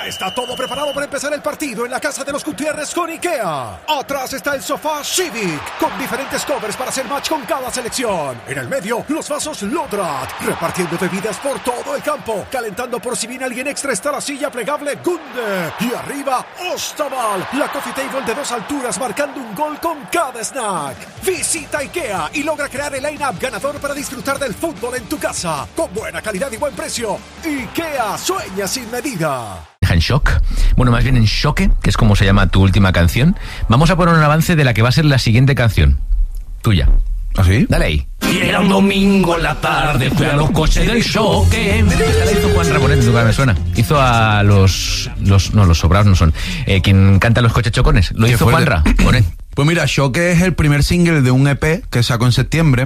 Ya está todo preparado para empezar el partido en la casa de los Gutiérrez con IKEA. Atrás está el sofá Civic, con diferentes covers para hacer match con cada selección. En el medio, los vasos Lodrat, repartiendo bebidas por todo el campo. Calentando por si viene alguien extra está la silla plegable Gunde. Y arriba, Ostaval, la coffee table de 2 alturas marcando un gol con cada snack. Visita IKEA y logra crear el line-up ganador para disfrutar del fútbol en tu casa. Con buena calidad y buen precio. IKEA, sueña sin medida. En shock, bueno, más bien en Choque, que es como se llama tu última canción. Vamos a poner un avance de la que va a ser la siguiente canción tuya. ¿Ah, sí? Dale ahí. Y era un domingo en la tarde, fui a los coches del Choque. Esta la hizo Juan Ramón, en lugar me suena. Hizo a los sobrados no son. Quien canta los coches chocones. Lo hizo Juanra. Pues mira, Choque es el primer single de un EP que sacó en septiembre.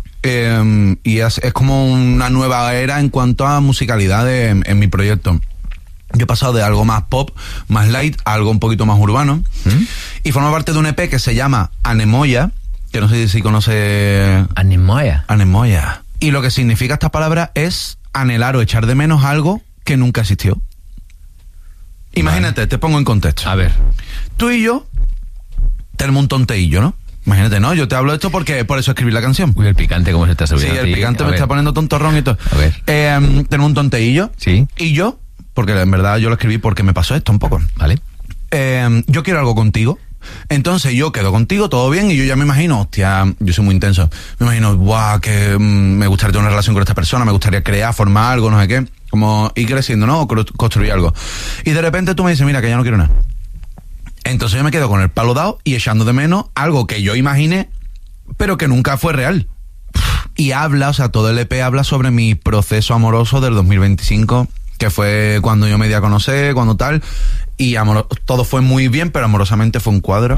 Y es como una nueva era en cuanto a musicalidad en mi proyecto. Yo he pasado de algo más pop, más light, a algo un poquito más urbano. Y forma parte de un EP que se llama Anemoya, que no sé si conoce... Anemoya. Y lo que significa esta palabra es anhelar o echar de menos algo que nunca existió. Imagínate, te pongo en contexto. A ver. Tú y yo tenemos un tonteillo, ¿no? Imagínate, ¿no? Yo te hablo de esto porque por eso escribí la canción. Uy, el picante, ¿cómo se está subiendo? Sí, el picante me está poniendo tontorrón y todo. A ver. Tenemos un tonteillo. Sí. Y yo... porque en verdad yo lo escribí porque me pasó esto un poco. Vale. Yo quiero algo contigo. Entonces yo quedo contigo, todo bien, y yo ya me imagino, hostia, yo soy muy intenso. Me imagino, guau, que me gustaría tener una relación con esta persona, me gustaría crear, formar algo, no sé qué. Como ir creciendo, ¿no? O construir algo. Y de repente tú me dices, mira, que ya no quiero nada. Entonces yo me quedo con el palo dado y echando de menos algo que yo imaginé, pero que nunca fue real. Y habla, o sea, todo el EP habla sobre mi proceso amoroso del 2025, que fue cuando yo me di a conocer, cuando tal, y todo fue muy bien, pero amorosamente fue un cuadro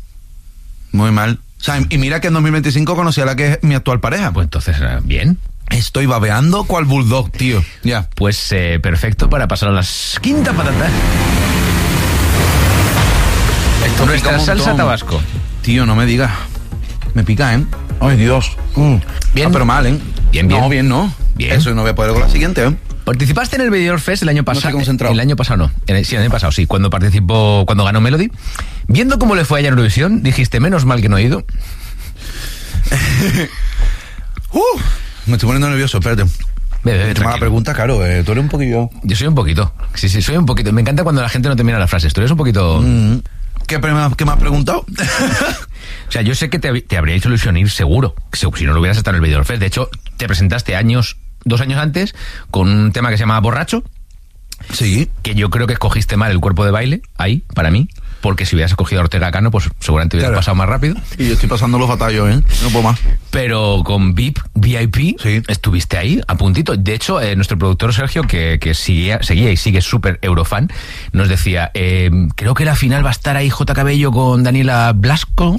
muy mal. O sea, y mira que en 2025 conocí a la que es mi actual pareja. Pues entonces, bien. Estoy babeando cual bulldog, tío. Ya. Pues perfecto para pasar a las quinta patata. Esto nuestra salsa tabasco. Tío, no me digas. Me pica, ¿eh? Ay, Dios. Bien. Ah, pero mal, ¿eh? Bien. No, bien, no. Bien. Eso no voy a poder con la siguiente, ¿eh? Participaste en el Benidorm Fest el año pasado. No estoy concentrado. El año pasado no. Sí, el año pasado sí. Cuando ganó Melody. Viendo cómo le fue a ella en Eurovisión, dijiste, menos mal que no he ido. Me estoy poniendo nervioso, espérate. Mala pregunta, claro. Tú eres un poquillo... Yo soy un poquito. Sí, soy un poquito. Me encanta cuando la gente no termina las frases. Tú eres un poquito... ¿Qué me has preguntado? O sea, yo sé que te habría hecho ilusión ir seguro. Si no lo hubieras estado en el Benidorm Fest. De hecho, te presentaste 2 años antes con un tema que se llama Borracho. Sí. Que yo creo que escogiste mal el cuerpo de baile, ahí, para mí. Porque si hubieras escogido a Ortega Cano, pues seguramente hubieras pasado más rápido. Y yo estoy pasando los batallos, ¿eh? No puedo más. Pero con VIP, sí, estuviste ahí, a puntito. De hecho, nuestro productor Sergio, que seguía y sigue súper eurofan, nos decía, creo que la final va a estar ahí J. Cabello con Daniela Blasco,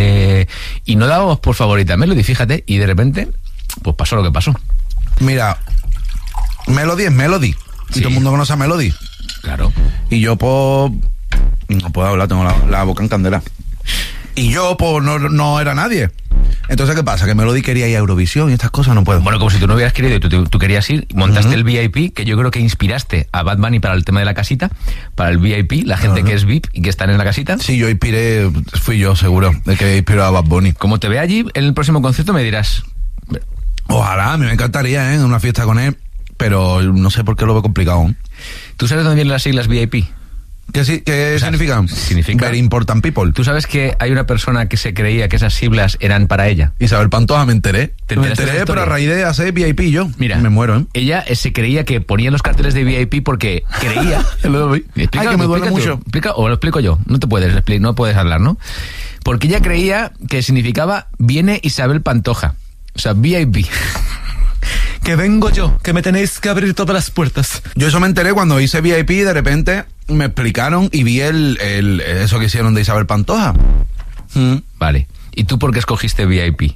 y no dábamos por favorita a Melody, fíjate, y de repente, pues pasó lo que pasó. Mira, Melody es Melody. Sí. Y todo el mundo conoce a Melody. Claro. Y yo, pues... no puedo hablar, tengo la boca en candela. Y yo, pues, no era nadie. Entonces, ¿qué pasa? Que Melody quería ir a Eurovisión y estas cosas no puedo. Bueno, como si tú no hubieras querido y tú querías ir, montaste el VIP, que yo creo que inspiraste a Bad Bunny para el tema de la casita, para el VIP, la gente que es VIP y que están en la casita. Sí, yo inspiré, fui yo seguro, el que inspiró a Bad Bunny. Como te vea allí, en el próximo concierto me dirás... Ojalá, a mí me encantaría, en una fiesta con él, pero no sé por qué lo veo complicado. ¿Tú sabes dónde vienen las siglas VIP? ¿Qué significan? Significa Very important people. ¿Tú sabes que hay una persona que se creía que esas siglas eran para ella? Isabel Pantoja, me enteré. Me enteré, pero a raíz de hacer VIP yo. Mira, me muero, ¿eh? Ella se creía que ponía los carteles de VIP porque creía... Ay, que me duele mucho. O lo explico yo. No puedes hablar, ¿no? Porque ella creía que significaba viene Isabel Pantoja. O sea, VIP. Que vengo yo, que me tenéis que abrir todas las puertas. Yo eso me enteré cuando hice VIP y de repente me explicaron y vi eso que hicieron de Isabel Pantoja. Vale. ¿Y tú por qué escogiste VIP?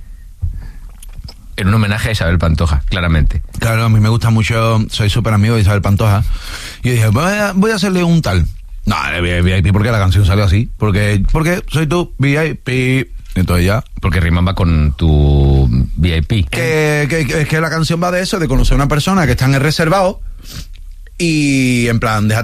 En un homenaje a Isabel Pantoja, claramente. Claro, a mí me gusta mucho, soy súper amigo de Isabel Pantoja. Y yo dije, voy a hacerle un tal. No, VIP porque la canción salió así. Porque soy tú, VIP. Entonces ya... Porque rimaba con tu VIP. Que la canción va de eso, de conocer a una persona que está en el reservado y en plan, déjate